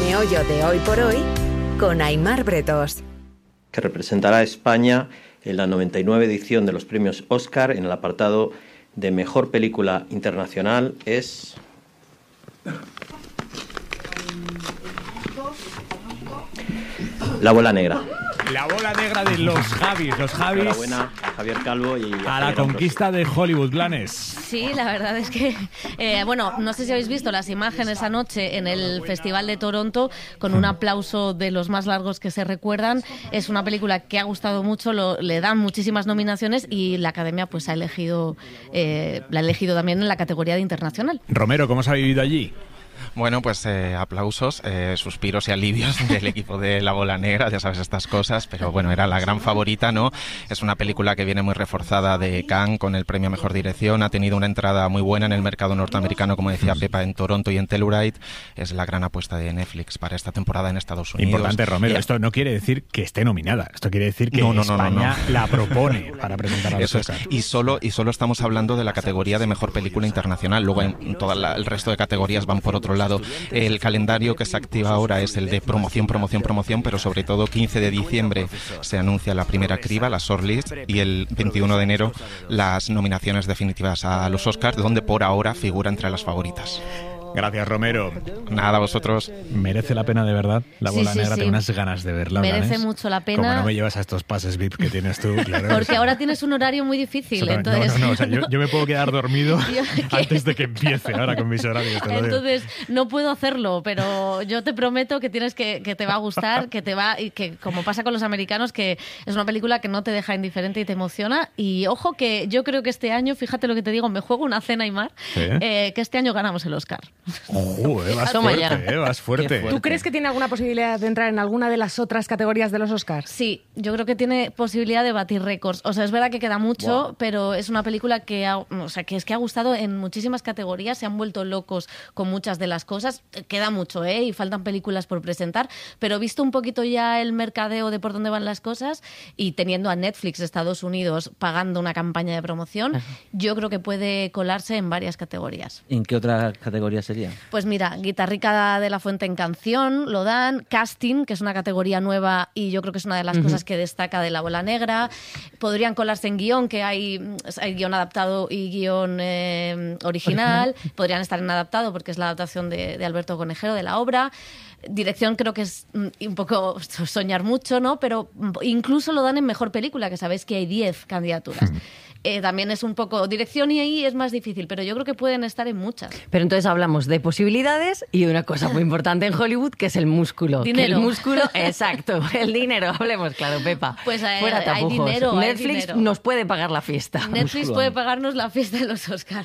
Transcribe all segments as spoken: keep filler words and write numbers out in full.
meollo de Hoy por Hoy con Aimar Bretos. Que representará a España en la noventa y nueve edición de los premios Oscar en el apartado de Mejor Película Internacional es... La Bola Negra. La Bola Negra de los Javis. Los Javis. Enhorabuena a Javier Calvo y a, a la conquista de Hollywood, Blanes. Sí, la verdad es que, eh, bueno, no sé si habéis visto las imágenes anoche en el Festival de Toronto con un aplauso de los más largos que se recuerdan. Es una película que ha gustado mucho, lo, le dan muchísimas nominaciones y la Academia pues ha elegido, eh, la ha elegido también en la categoría de internacional. Romero, ¿cómo se ha vivido allí? Bueno, pues eh, aplausos, eh, suspiros y alivios del equipo de La Bola Negra, ya sabes estas cosas, pero bueno, era la gran favorita, ¿no? Es una película que viene muy reforzada de Cannes con el premio a Mejor Dirección, ha tenido una entrada muy buena en el mercado norteamericano, como decía Pepa, en Toronto y en Telluride. Es la gran apuesta de Netflix para esta temporada en Estados Unidos. Importante, Romero, y, esto no quiere decir que esté nominada, esto quiere decir que no, no, España no, no, no. la propone para presentar a los Oscar. Y solo, y solo estamos hablando de la categoría de Mejor Película Internacional, luego en todo el resto de categorías van por otro lado. El calendario que se activa ahora es el de promoción, promoción, promoción, pero sobre todo quince de diciembre se anuncia la primera criba, la shortlist, y el veintiuno de enero las nominaciones definitivas a los Oscars, donde por ahora figura entre las favoritas. Gracias, Romero. Nada, a vosotros. Merece la pena, de verdad, La Bola sí, sí, Negra. sí. Tengo unas ganas de verla. Merece Blanes. mucho la pena. Como no me llevas a estos pases V I P que tienes tú, claro. Porque ahora tienes un horario muy difícil. Entonces... No, no, no. O sea, yo, yo me puedo quedar dormido antes de que empiece ahora con mis horarios. Te lo entonces, digo. No puedo hacerlo, pero yo te prometo que tienes que, que te va a gustar, que te va, y que como pasa con los americanos, que es una película que no te deja indiferente y te emociona. Y ojo que yo creo que este año, fíjate lo que te digo, me juego una cena, Aimar, ¿Sí? eh, que este año ganamos el Oscar. Oh, Eh, vas, fuerte, eh, vas fuerte. ¿Tú crees que tiene alguna posibilidad de entrar en alguna de las otras categorías de los Oscars? Sí, yo creo que tiene posibilidad de batir récords. O sea, es verdad que queda mucho, wow. pero es una película que, ha, o sea, que es que ha gustado en muchísimas categorías, se han vuelto locos con muchas de las cosas. Queda mucho, ¿eh? Y faltan películas por presentar, pero visto un poquito ya el mercadeo de por dónde van las cosas y teniendo a Netflix de Estados Unidos pagando una campaña de promoción, Ajá. yo creo que puede colarse en varias categorías. ¿En qué otra categoría sería? Pues mira, Guitarrica de la Fuente en canción, lo dan, casting, que es una categoría nueva y yo creo que es una de las uh-huh. cosas que destaca de La Bola Negra. Podrían colarse en guión, que hay, hay guión adaptado y guión eh, original. Podrían estar en adaptado porque es la adaptación de, de Alberto Conejero de la obra. Dirección creo que es un poco soñar mucho, ¿no? Pero incluso lo dan en Mejor Película, que sabéis que hay diez candidaturas. Uh-huh. Eh, también es un poco dirección y ahí es más difícil, pero yo creo que pueden estar en muchas. Pero entonces hablamos de posibilidades y de una cosa muy importante en Hollywood, que es el músculo. Dinero. El músculo, exacto, el dinero. Hablemos claro, Pepa. Pues eh, fuera tapujos. hay dinero. Netflix hay dinero. nos puede pagar la fiesta. Netflix músculo. puede pagarnos la fiesta de los Oscars.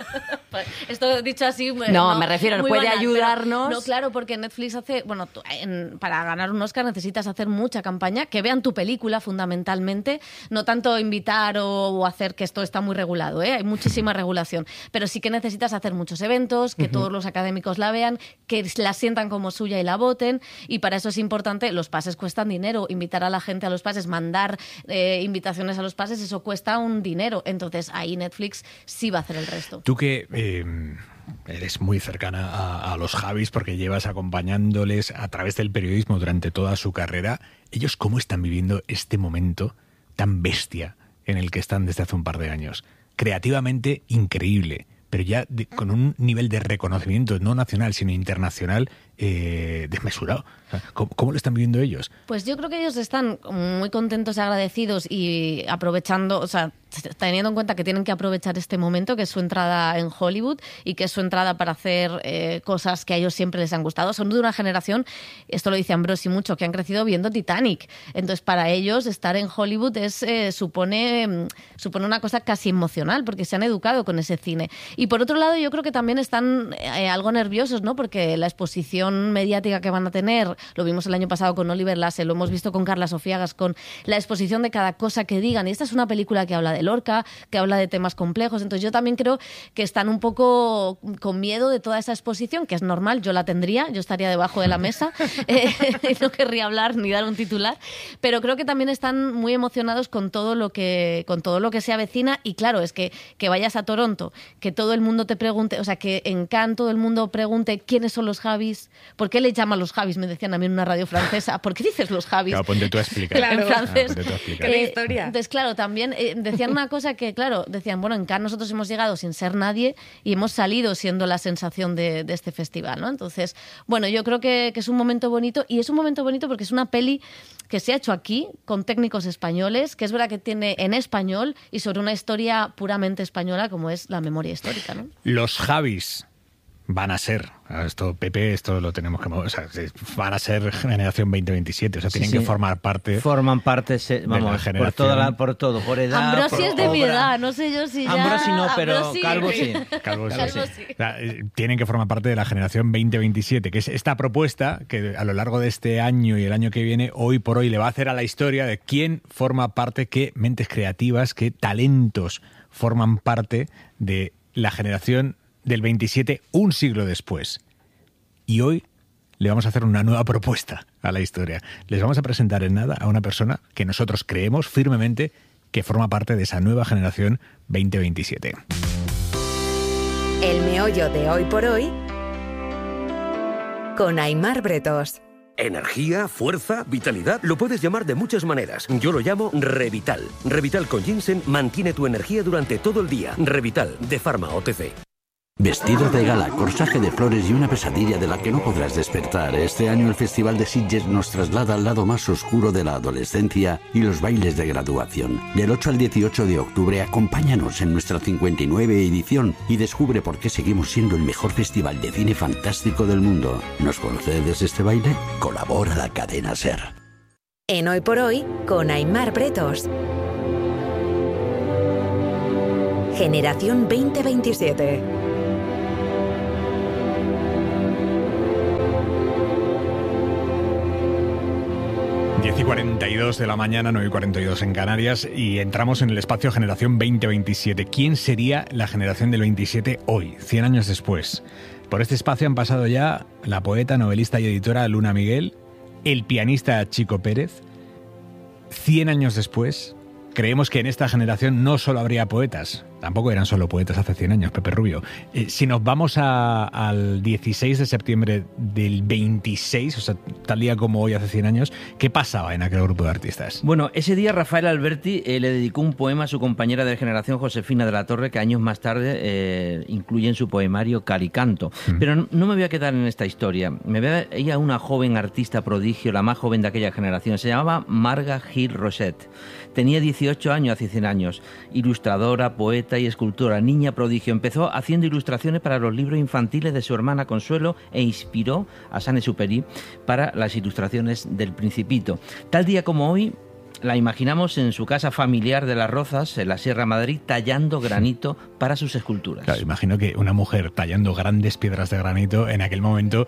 Esto dicho así... No, no me refiero, puede banal, ayudarnos. Pero, no, claro, porque Netflix hace... Bueno, en, para ganar un Oscar necesitas hacer mucha campaña, que vean tu película fundamentalmente, no tanto invitar o, o hacer que esto está muy regulado, ¿eh? Hay muchísima regulación, pero sí que necesitas hacer muchos eventos, que uh-huh. todos los académicos la vean, que la sientan como suya y la voten, y para eso es importante, los pases cuestan dinero, invitar a la gente a los pases, mandar eh, invitaciones a los pases, eso cuesta un dinero, entonces ahí Netflix sí va a hacer el resto. Tú que... Eh... eres muy cercana a, a los Javis porque llevas acompañándoles a través del periodismo durante toda su carrera. ¿Ellos cómo están viviendo este momento tan bestia en el que están desde hace un par de años? Creativamente increíble, pero ya de, con un nivel de reconocimiento no nacional, sino internacional, eh, desmesurado. ¿Cómo, ¿Cómo lo están viviendo ellos? Pues yo creo que ellos están muy contentos y agradecidos y aprovechando, o sea, teniendo en cuenta que tienen que aprovechar este momento, que es su entrada en Hollywood y que es su entrada para hacer eh, cosas que a ellos siempre les han gustado. Son de una generación, esto lo dice Ambrosi mucho, que han crecido viendo Titanic. Entonces, para ellos, estar en Hollywood es eh, supone, supone una cosa casi emocional, porque se han educado con ese cine. Y por otro lado, yo creo que también están eh, algo nerviosos, ¿no? Porque la exposición mediática que van a tener, lo vimos el año pasado con Oliver Lasse, lo hemos visto con Carla Sofía Gascón, la exposición de cada cosa que digan. Y esta es una película que habla de de Lorca, que habla de temas complejos. Entonces yo también creo que están un poco con miedo de toda esa exposición, que es normal, yo la tendría, yo estaría debajo de la mesa eh, y no querría hablar ni dar un titular, pero creo que también están muy emocionados con todo lo que, con todo lo que se avecina. Y claro, es que, que vayas a Toronto, que todo el mundo te pregunte, o sea, que en Cannes todo el mundo pregunte quiénes son los Javis, ¿por qué le llaman los Javis? Me decían a mí en una radio francesa, ¿por qué dices los Javis? Claro, ponte tú a explicar. Claro. En francés. Claro, ponte tú a explicar. ¿Qué Eh, historia? Entonces, claro, también eh, decían una cosa que, claro, decían, bueno, en Cannes nosotros hemos llegado sin ser nadie y hemos salido siendo la sensación de, de este festival, ¿no? Entonces, bueno, yo creo que, que es un momento bonito, y es un momento bonito porque es una peli que se ha hecho aquí con técnicos españoles, que es verdad que tiene en español y sobre una historia puramente española como es la memoria histórica, ¿no? Los Javis van a ser, esto Pepe, esto lo tenemos que mover, o sea, van a ser generación veinte veintisiete, o sea, Sí, tienen sí. que formar parte. Forman parte, se- de vamos, la por, generación. toda la, por todo, por edad, Ambrosi por es de mi obra. edad, no sé yo si ya... Ambrosi no, pero Ambrosi- Calvo sí. Calvo, sí. Calvo sí. O sea, eh, tienen que formar parte de la generación veinte veintisiete, que es esta propuesta que a lo largo de este año y el año que viene, hoy por hoy, le va a hacer a la historia de quién forma parte, qué mentes creativas, qué talentos forman parte de la generación del veintisiete un siglo después. Y hoy le vamos a hacer una nueva propuesta a la historia. Les vamos a presentar en nada a una persona que nosotros creemos firmemente que forma parte de esa nueva generación veinte veintisiete. El meollo de hoy por hoy con Aimar Bretos. Energía, fuerza, vitalidad, lo puedes llamar de muchas maneras. Yo lo llamo Revital. Revital con ginseng mantiene tu energía durante todo el día. Revital, de Pharma O T C. Vestido de gala, corsaje de flores y una pesadilla de la que no podrás despertar. Este año el Festival de Sitges nos traslada al lado más oscuro de la adolescencia y los bailes de graduación. Del ocho al dieciocho de octubre, acompáñanos en nuestra cincuenta y nueve edición y descubre por qué seguimos siendo el mejor festival de cine fantástico del mundo. ¿Nos concedes este baile? Colabora la cadena SER. En Hoy por Hoy con Aimar Bretos. Generación veinte veintisiete. diez y cuarenta y dos de la mañana, nueve y cuarenta y dos en Canarias, y entramos en el espacio Generación veinte veintisiete. ¿Quién sería la generación del veintisiete hoy, cien años después? Por este espacio han pasado ya la poeta, novelista y editora Luna Miguel, el pianista Chico Pérez. cien años después, creemos que en esta generación no solo habría poetas, tampoco eran solo poetas hace cien años, Pepe Rubio. Eh, si nos vamos a, al dieciséis de septiembre del veintiséis, o sea, tal día como hoy hace cien años, ¿qué pasaba en aquel grupo de artistas? Bueno, ese día Rafael Alberti eh, le dedicó un poema a su compañera de generación, Josefina de la Torre, que años más tarde eh, incluye en su poemario Calicanto. Mm. Pero no, no me voy a quedar en esta historia. Me voy a ella una joven artista prodigio, la más joven de aquella generación. Se llamaba Marga Gil Roset. Tenía dieciocho años hace cien años. Ilustradora, poeta y escultora, niña prodigio. Empezó haciendo ilustraciones para los libros infantiles de su hermana Consuelo e inspiró a Saint-Exupéry para las ilustraciones del Principito. Tal día como hoy, la imaginamos en su casa familiar de Las Rozas, en la Sierra Madrid, tallando granito para sus esculturas. Claro, imagino que una mujer tallando grandes piedras de granito en aquel momento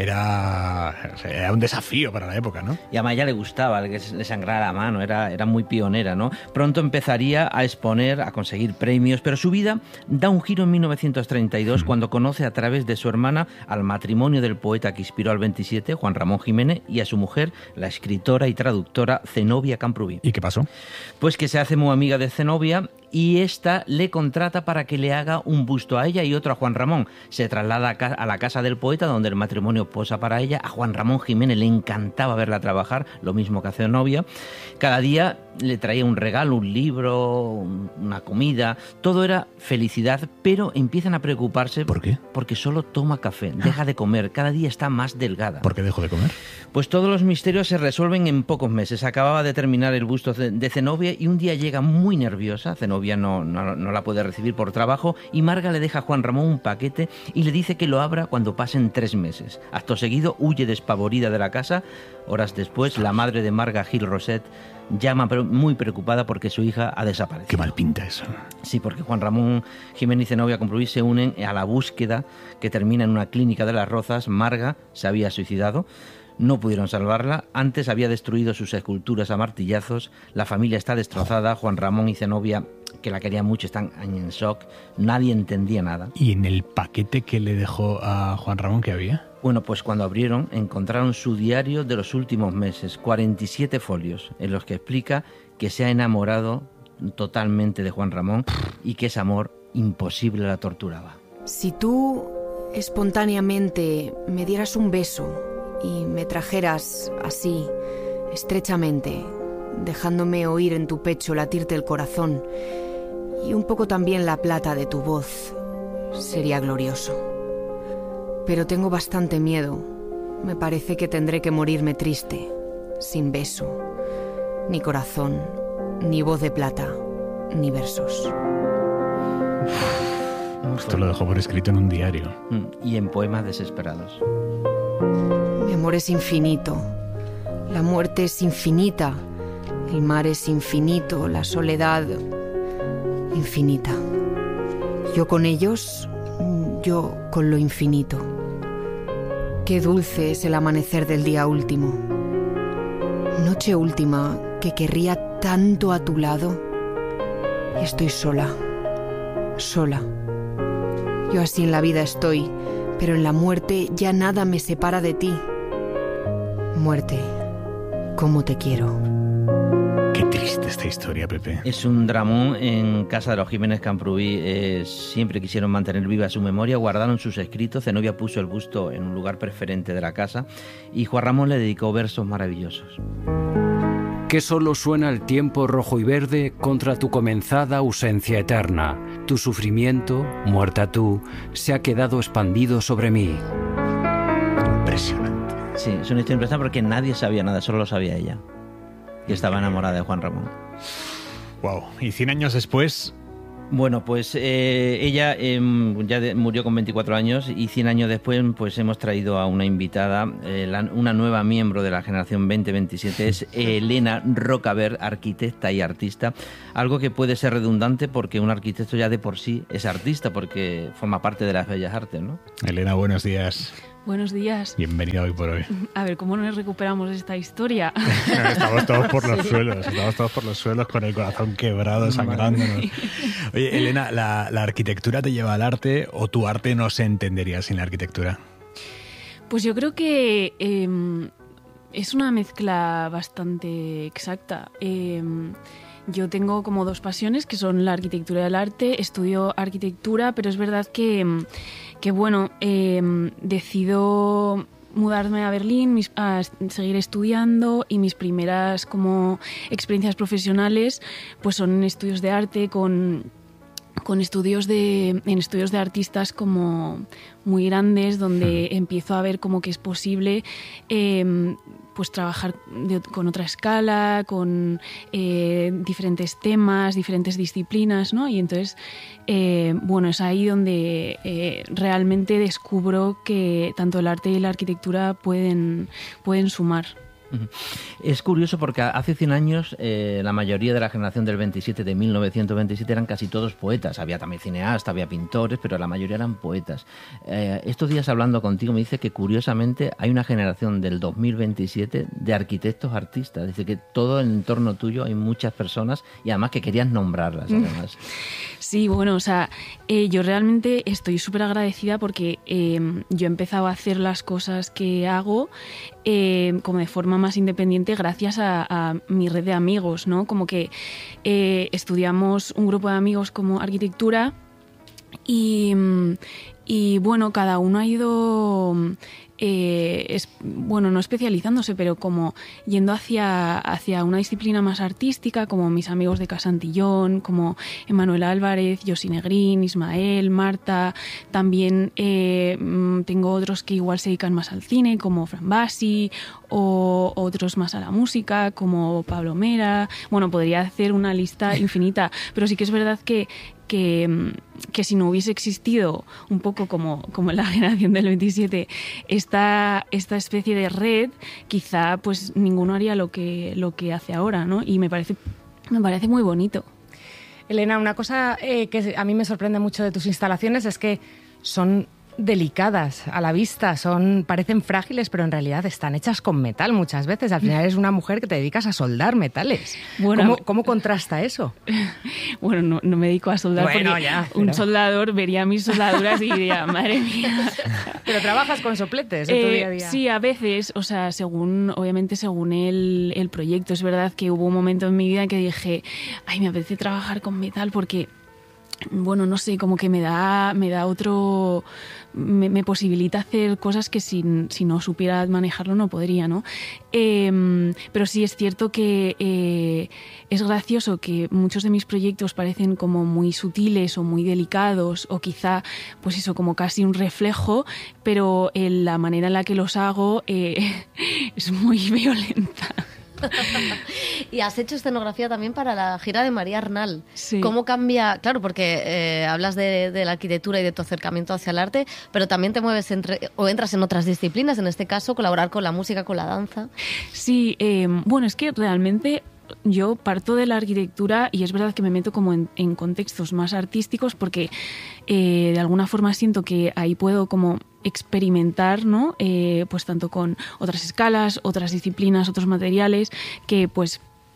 era, era un desafío para la época, ¿no? Y a Maya le gustaba que le sangrara la mano, era, era muy pionera, ¿no? Pronto empezaría a exponer, a conseguir premios, pero su vida da un giro en mil novecientos treinta y dos mm. cuando conoce a través de su hermana al matrimonio del poeta que inspiró al veintisiete, Juan Ramón Jiménez, y a su mujer, la escritora y traductora Zenobia Camprubí. ¿Y qué pasó? Pues que se hace muy amiga de Zenobia y esta le contrata para que le haga un busto a ella y otro a Juan Ramón. Se traslada a la casa del poeta, donde el matrimonio posa para ella. A Juan Ramón Jiménez le encantaba verla trabajar, lo mismo que a Zenobia. Cada día le traía un regalo, un libro, una comida. Todo era felicidad, pero empiezan a preocuparse. ¿Por qué? Porque solo toma café, deja de comer, cada día está más delgada. ¿Por qué dejó de comer? Pues todos los misterios se resuelven en pocos meses. Acababa de terminar el busto de Zenobia y un día llega muy nerviosa. Zenobia No, no, no la puede recibir por trabajo y Marga le deja a Juan Ramón un paquete y le dice que lo abra cuando pasen tres meses. Acto seguido huye despavorida de la casa. Horas después, la madre de Marga Gil Roset llama muy preocupada porque su hija ha desaparecido. Qué mal pinta eso. Sí, porque Juan Ramón Jiménez y Zenobia Camprubí se unen a la búsqueda que termina en una clínica de Las Rozas. Marga se había suicidado. No pudieron salvarla, antes había destruido sus esculturas a martillazos, la familia está destrozada, Juan Ramón y Zenobia que la quería mucho, están en shock, nadie entendía nada. ¿Y en el paquete que le dejó a Juan Ramón qué había? Bueno, pues cuando abrieron encontraron su diario de los últimos meses, cuarenta y siete folios, en los que explica que se ha enamorado totalmente de Juan Ramón y que ese amor imposible la torturaba. Si tú espontáneamente me dieras un beso y me trajeras así, estrechamente, dejándome oír en tu pecho latirte el corazón y un poco también la plata de tu voz, sería glorioso. Pero tengo bastante miedo. Me parece que tendré que morirme triste, sin beso, ni corazón, ni voz de plata, ni versos. Esto lo dejó por escrito en un diario. Y en poemas desesperados. Mi amor es infinito. La muerte es infinita. El mar es infinito. La soledad infinita. Yo con ellos, yo con lo infinito. Qué dulce es el amanecer del día último. Noche última que querría tanto a tu lado. Y estoy sola. Sola. Yo así en la vida estoy, pero en la muerte ya nada me separa de ti. Muerte, cómo te quiero. Qué triste esta historia, Pepe. Es un dramón. En casa de los Jiménez Camprubí eh, siempre quisieron mantener viva su memoria, guardaron sus escritos, Zenobia puso el busto en un lugar preferente de la casa y Juan Ramón le dedicó versos maravillosos. Que solo suena el tiempo rojo y verde contra tu comenzada ausencia eterna. Tu sufrimiento, muerta tú, se ha quedado expandido sobre mí. Impresionante. Sí, es una historia impresionante porque nadie sabía nada, solo lo sabía ella. Y estaba enamorada de Juan Ramón. Wow. ¿Y cien años después? Bueno, pues eh, ella eh, ya de, murió con veinticuatro años y cien años después pues hemos traído a una invitada, eh, la, una nueva miembro de la generación veinte veintisiete, es Elena Rocavert, arquitecta y artista, algo que puede ser redundante porque un arquitecto ya de por sí es artista porque forma parte de las bellas artes, ¿no? Elena, buenos días. Buenos días. Bienvenida hoy por hoy. A ver, ¿cómo nos recuperamos esta historia? Estamos todos por los sí. suelos, estamos todos por los suelos con el corazón quebrado, sangrándonos. Oye, Elena, ¿la, ¿la arquitectura te lleva al arte o tu arte no se entendería sin la arquitectura? Pues yo creo que eh, es una mezcla bastante exacta. Eh, Yo tengo como dos pasiones, que son la arquitectura y el arte. Estudio arquitectura, pero es verdad que, que bueno, eh, decido mudarme a Berlín, mis, a seguir estudiando y mis primeras como experiencias profesionales pues son en estudios de arte con... con estudios de en estudios de artistas como muy grandes donde uh-huh. empiezo a ver como que es posible eh, pues trabajar de, con otra escala, con eh, diferentes temas, diferentes disciplinas, ¿no? Y entonces eh, bueno, es ahí donde eh, realmente descubro que tanto el arte y la arquitectura pueden pueden sumar. Es curioso porque hace cien años eh, la mayoría de la generación del veintisiete, de mil novecientos veintisiete, eran casi todos poetas. Había también cineastas, había pintores, pero la mayoría eran poetas. Eh, estos días hablando contigo me dice que curiosamente hay una generación del dos mil veintisiete de arquitectos artistas. Dice que todo el entorno tuyo hay muchas personas y además que querías nombrarlas. Además. Sí, bueno, o sea, eh, yo realmente estoy súper agradecida porque eh, yo he empezado a hacer las cosas que hago eh, como de forma más independiente gracias a, a mi red de amigos, ¿no? Como que eh, estudiamos un grupo de amigos como arquitectura y, y bueno, cada uno ha ido... Eh, es, bueno, no especializándose, pero como yendo hacia, hacia una disciplina más artística, como mis amigos de Casantillón, como Emanuel Álvarez, Josi Negrín, Ismael, Marta. También eh, tengo otros que igual se dedican más al cine, como Fran Bassi, o otros más a la música, como Pablo Mera. Bueno, podría hacer una lista infinita, pero sí que es verdad que Que, que si no hubiese existido un poco como, como en la generación del veintisiete esta, esta especie de red, quizá pues ninguno haría lo que, lo que hace ahora, ¿no? Y me parece, me parece muy bonito. Elena, una cosa eh, que a mí me sorprende mucho de tus instalaciones es que son delicadas a la vista, son parecen frágiles, pero en realidad están hechas con metal muchas veces. Al final eres una mujer que te dedicas a soldar metales. Bueno, ¿Cómo, cómo contrasta eso? Bueno, no, no me dedico a soldar bueno, porque ya, pero... un soldador vería mis soldaduras y diría, madre mía. Pero trabajas con sopletes en tu eh, día a día. Sí, a veces, o sea, según, obviamente según el, el proyecto. Es verdad que hubo un momento en mi vida en que dije, ay, me apetece trabajar con metal porque... bueno, no sé, como que me da, me da otro, me, me posibilita hacer cosas que si, si no supiera manejarlo no podría, ¿no? Eh, pero sí es cierto que eh, es gracioso que muchos de mis proyectos parecen como muy sutiles o muy delicados o quizá, pues eso, como casi un reflejo, pero en la manera en la que los hago eh, es muy violenta. Y has hecho escenografía también para la gira de María Arnal. Sí. ¿Cómo cambia? Claro, porque eh, hablas de, de la arquitectura y de tu acercamiento hacia el arte, pero también te mueves entre, o entras en otras disciplinas, en este caso colaborar con la música, con la danza. Sí, eh, bueno, es que realmente... yo parto de la arquitectura y es verdad que me meto como en, en contextos más artísticos porque eh, de alguna forma siento que ahí puedo como experimentar, ¿no? Eh, pues tanto con otras escalas, otras disciplinas, otros materiales que pues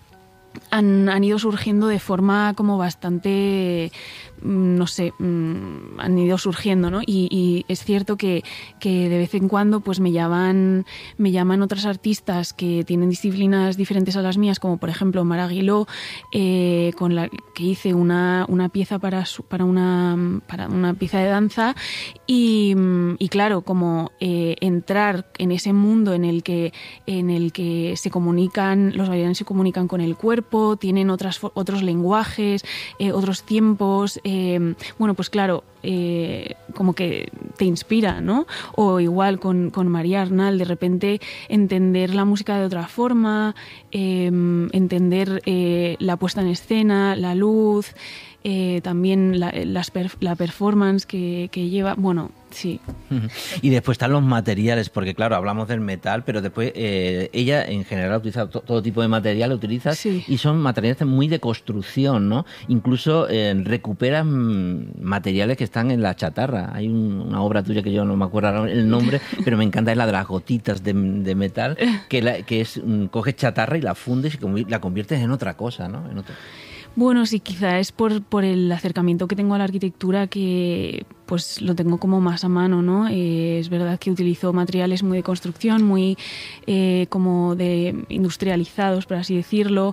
han, han ido surgiendo de forma como bastante, no sé, han ido surgiendo, ¿no? Y, y es cierto que, que de vez en cuando pues me llaman, me llaman otras artistas que tienen disciplinas diferentes a las mías, como por ejemplo Mar Aguiló, eh, con la que hice una, una pieza para, su, para, una, para una pieza de danza y, y claro, como eh, entrar en ese mundo en el que, en el que se comunican, los bailarines se comunican con el cuerpo, tienen otras, otros lenguajes, eh, otros tiempos, eh, bueno, pues claro, eh, como que te inspira, ¿no? O igual con, con María Arnal, de repente entender la música de otra forma, eh, entender eh, la puesta en escena, la luz, eh, también la, las per, la performance que, que lleva, bueno, sí. Y después están los materiales, porque claro, hablamos del metal, pero después eh, ella en general utiliza to- todo tipo de material, utiliza sí. Y son materiales muy de construcción, ¿no? Incluso eh, recuperan materiales que están en la chatarra. Hay un, una obra tuya que yo no me acuerdo el nombre, pero me encanta, es la de las gotitas de, de metal, que, la, que es, coges chatarra y la fundes y la conviertes en otra cosa, ¿no? En otro... Bueno, sí, quizá es por, por el acercamiento que tengo a la arquitectura que pues lo tengo como más a mano, ¿no? Eh, es verdad que utilizo materiales muy de construcción, muy eh, como de industrializados, por así decirlo.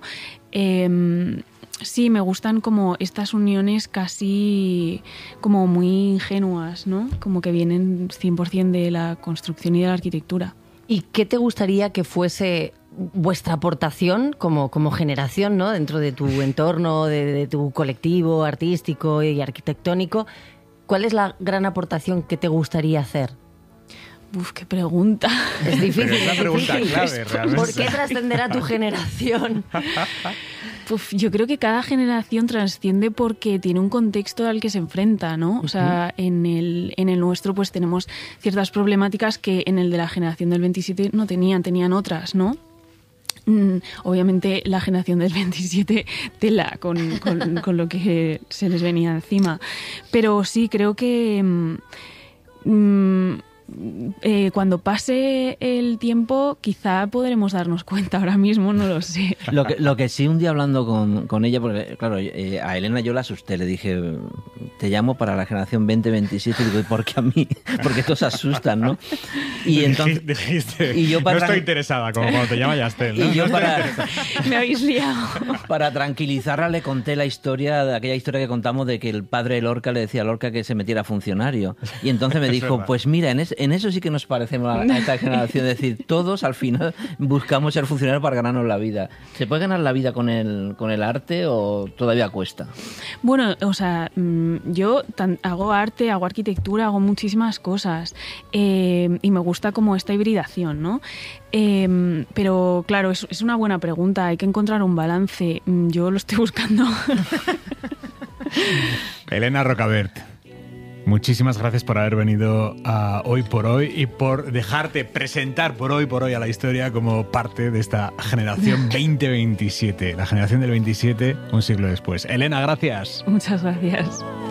Eh, sí, me gustan como estas uniones casi como muy ingenuas, ¿no? Como que vienen cien por ciento de la construcción y de la arquitectura. ¿Y qué te gustaría que fuese vuestra aportación como, como generación, ¿no? Dentro de tu entorno, de, de tu colectivo artístico y arquitectónico? ¿Cuál es la gran aportación que te gustaría hacer? Uf, qué pregunta. Es difícil. Pero es la pregunta clave, realmente. ¿Por qué trascenderá tu generación? Uf, yo creo que cada generación trasciende porque tiene un contexto al que se enfrenta, ¿no? O sea, uh-huh. en el, en el nuestro pues tenemos ciertas problemáticas que en el de la generación del veintisiete no tenían, tenían otras, ¿no? Mm, obviamente la generación del veintisiete tela con, con, con lo que se les venía encima. Pero sí, creo que... Mm, Eh, cuando pase el tiempo quizá podremos darnos cuenta, ahora mismo no lo sé. Lo que, lo que sí, un día hablando con, con ella, porque claro, eh, a Elena yo la asusté, le dije, te llamo para la generación veinte veintisiete, y digo, ¿y por qué a mí? Porque todos asustan, ¿no? Y entonces dijiste, y yo para no estoy interesada, como cuando te llama Yastel, ¿no? Y yo no para, me habéis liado. Para tranquilizarla le conté la historia, de aquella historia que contamos de que el padre de Lorca le decía a Lorca que se metiera funcionario. Y entonces me dijo, pues mira, en, es, en eso sí que nos parecemos a, a esta generación, es decir, todos al final buscamos ser funcionarios para ganarnos la vida. ¿Se puede ganar la vida con el, con el arte o todavía cuesta? Bueno, o sea, yo tan, hago arte, hago arquitectura, hago muchísimas cosas eh, y me gusta como esta hibridación, ¿no? Eh, pero claro, es, es una buena pregunta, hay que encontrar un balance. Yo lo estoy buscando. Elena Rocabert, muchísimas gracias por haber venido a Hoy por Hoy y por dejarte presentar por hoy por hoy a la historia como parte de esta generación veinte veintisiete, la generación del veintisiete, un siglo después. Elena, gracias. Muchas gracias.